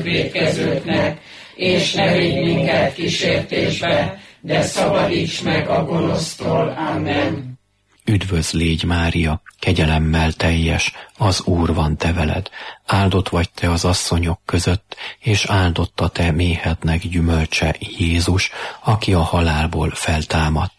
vétkezőknek, és ne vigy minket kísértésbe, de szabadíts meg a gonosztól. Amen. Üdvözl légy, Mária, kegyelemmel teljes, az Úr van te veled. Áldott vagy te az asszonyok között, és áldott a te méhednek gyümölcse, Jézus, aki a halálból feltámadt.